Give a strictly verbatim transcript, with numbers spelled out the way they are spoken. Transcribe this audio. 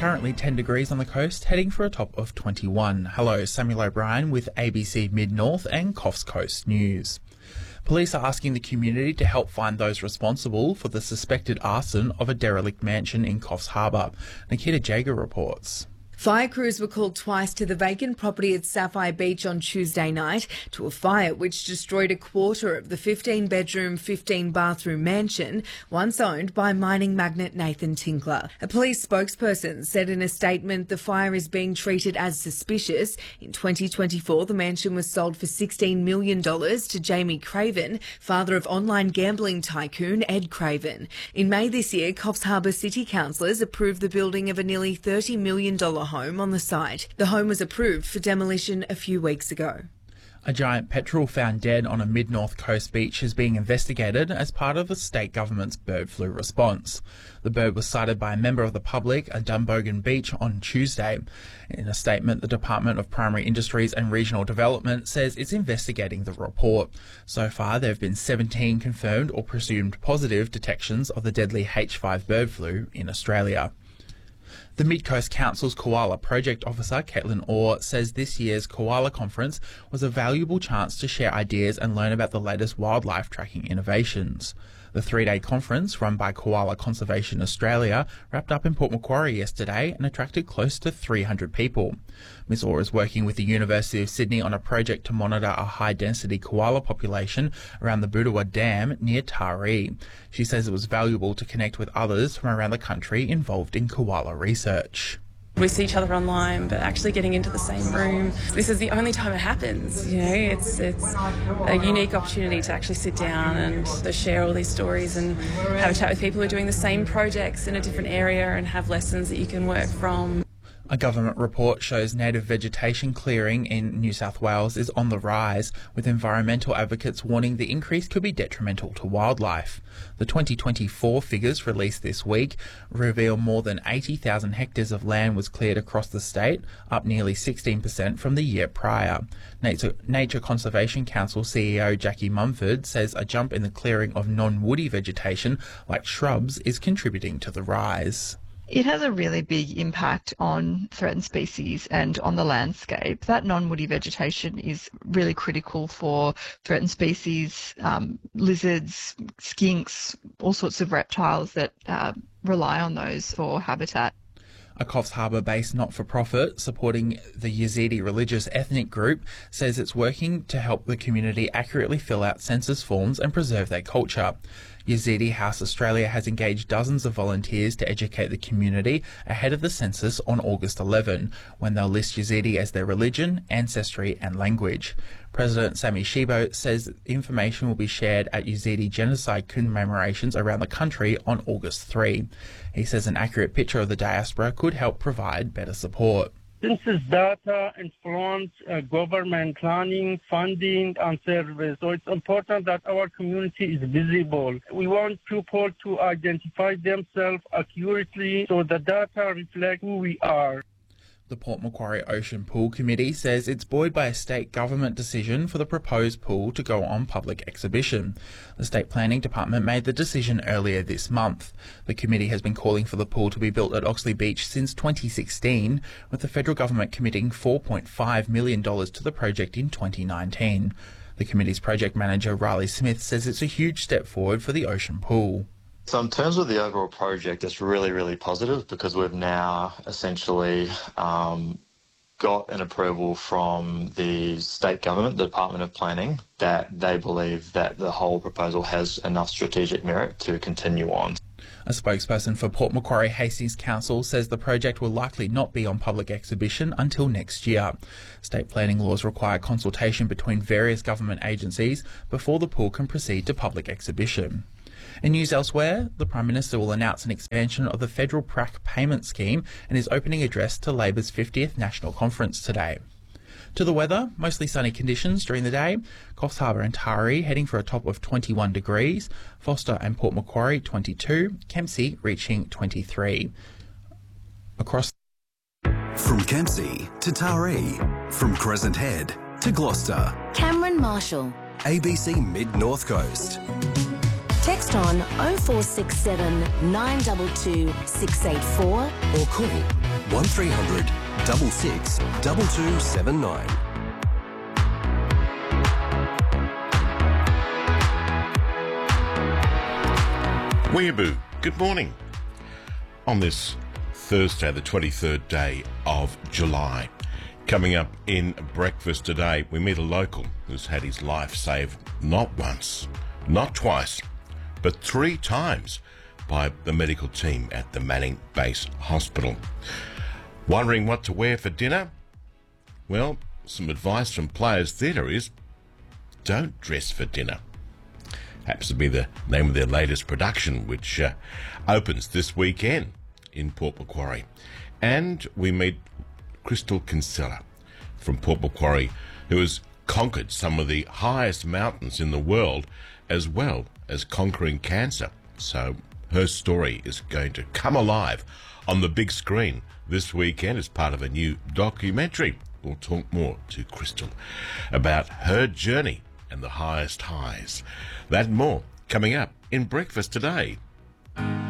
currently ten degrees on the coast, heading for a top of twenty-one. Hello, Samuel O'Brien with A B C Mid-North and Coffs Coast News. Police are asking the community to help find those responsible for the suspected arson of a derelict mansion in Coffs Harbour. Nikita Jager reports. Fire crews were called twice to the vacant property at Sapphire Beach on Tuesday night to a fire which destroyed a quarter of the fifteen-bedroom, fifteen-bathroom mansion once owned by mining magnate Nathan Tinkler. A police spokesperson said in a statement the fire is being treated as suspicious. In twenty twenty-four, the mansion was sold for sixteen million dollars to Jamie Craven, father of online gambling tycoon Ed Craven. In May this year, Coffs Harbour City councillors approved the building of a nearly thirty million dollars home on the site. The home was approved for demolition a few weeks ago. A giant petrel found dead on a mid-north coast beach is being investigated as part of the state government's bird flu response. The bird was sighted by a member of the public at Dumbogan Beach on Tuesday. In a statement, the Department of Primary Industries and Regional Development says it's investigating the report. So far, there have been seventeen confirmed or presumed positive detections of the deadly H five bird flu in Australia. The Mid-Coast Council's Koala Project Officer, Caitlin Orr, says this year's Koala Conference was a valuable chance to share ideas and learn about the latest wildlife tracking innovations. The three-day conference, run by Koala Conservation Australia, wrapped up in Port Macquarie yesterday and attracted close to three hundred people. Miz Orr is working with the University of Sydney on a project to monitor a high-density koala population around the Budawa Dam near Taree. She says it was valuable to connect with others from around the country involved in koala research. We see each other online, but actually getting into the same room, this is the only time it happens. You know, it's it's a unique opportunity to actually sit down and to share all these stories and have a chat with people who are doing the same projects in a different area and have lessons that you can work from. A government report shows native vegetation clearing in New South Wales is on the rise, with environmental advocates warning the increase could be detrimental to wildlife. The twenty twenty-four figures released this week reveal more than eighty thousand hectares of land was cleared across the state, up nearly sixteen percent from the year prior. Nature, Nature Conservation Council C E O Jackie Mumford says a jump in the clearing of non-woody vegetation like shrubs is contributing to the rise. It has a really big impact on threatened species and on the landscape. That non-woody vegetation is really critical for threatened species, um, lizards, skinks, all sorts of reptiles that uh, rely on those for habitat. A Coffs Harbour-based not-for-profit supporting the Yazidi religious ethnic group says it's working to help the community accurately fill out census forms and preserve their culture. Yazidi House Australia has engaged dozens of volunteers to educate the community ahead of the census on August eleventh, when they'll list Yazidi as their religion, ancestry and language. President Sami Shibo says information will be shared at Yazidi genocide commemorations around the country on August third. He says an accurate picture of the diaspora could help provide better support. Census data influence uh, government planning, funding, and service. So it's important that our community is visible. We want people to identify themselves accurately so the data reflect who we are. The Port Macquarie Ocean Pool Committee says it's buoyed by a state government decision for the proposed pool to go on public exhibition. The State Planning Department made the decision earlier this month. The committee has been calling for the pool to be built at Oxley Beach since twenty sixteen, with the federal government committing four point five million dollars to the project in twenty nineteen. The committee's project manager, Riley Smith, says it's a huge step forward for the ocean pool. So in terms of the overall project, it's really, really positive because we've now essentially um, got an approval from the state government, the Department of Planning, that they believe that the whole proposal has enough strategic merit to continue on. A spokesperson for Port Macquarie Hastings Council says the project will likely not be on public exhibition until next year. State planning laws require consultation between various government agencies before the pool can proceed to public exhibition. In news elsewhere, the Prime Minister will announce an expansion of the federal P R A C payment scheme in his opening address to Labor's fiftieth National Conference today. To the weather, mostly sunny conditions during the day. Coffs Harbour and Taree heading for a top of twenty-one degrees. Foster and Port Macquarie twenty-two. Kempsey reaching twenty-three. Across from Kempsey to Taree, from Crescent Head to Gloucester. Cameron Marshall. A B C Mid North Coast. Text on oh four six seven, nine two two, six eight four or call one three hundred, six six, two two seven nine. Weeaboo, good morning. On this Thursday, the twenty-third day of July, coming up in breakfast today, we meet a local who's had his life saved not once, not twice, but three times by the medical team at the Manning Base Hospital. Wondering what to wear for dinner? Well, some advice from Players Theatre is don't dress for dinner. Happens to be the name of their latest production, which uh, opens this weekend in Port Macquarie. And we meet Crystal Kinsella from Port Macquarie, who has conquered some of the highest mountains in the world, as well as conquering cancer. So her story is going to come alive on the big screen this weekend as part of a new documentary. We'll talk more to Crystal about her journey and the highest highs. That and more coming up in Breakfast Today.